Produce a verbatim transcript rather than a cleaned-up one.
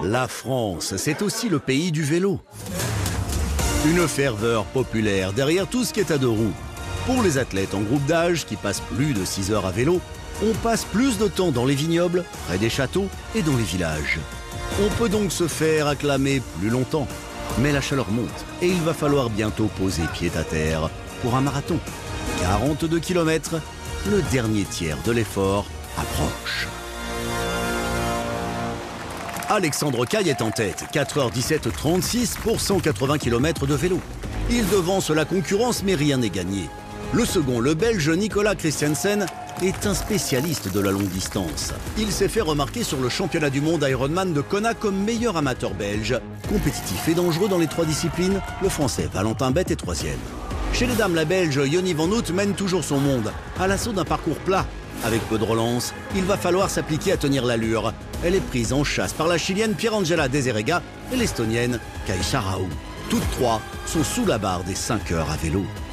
La France, c'est aussi le pays du vélo. Une ferveur populaire derrière tout ce qui est à deux roues. Pour les athlètes en groupe d'âge qui passent plus de six heures à vélo, on passe plus de temps dans les vignobles, près des châteaux et dans les villages. On peut donc se faire acclamer plus longtemps. Mais la chaleur monte et il va falloir bientôt poser pied à terre pour un marathon. quarante-deux kilomètres, le dernier tiers de l'effort approche. Alexandre Caille est en tête, quatre heures dix-sept trente-six pour cent quatre-vingts kilomètres de vélo. Il devance la concurrence mais rien n'est gagné. Le second, le Belge Nicolas Christiansen, est un spécialiste de la longue distance. Il s'est fait remarquer sur le championnat du monde Ironman de Kona comme meilleur amateur belge. Compétitif et dangereux dans les trois disciplines, le Français Valentin Bette est troisième. Chez les dames, la Belge Yoni Van Hout mène toujours son monde, à l'assaut d'un parcours plat. Avec peu de relance, il va falloir s'appliquer à tenir l'allure. Elle est prise en chasse par la Chilienne Pierangela Deserega et l'Estonienne Kaisa Raou. Toutes trois sont sous la barre des cinq heures à vélo.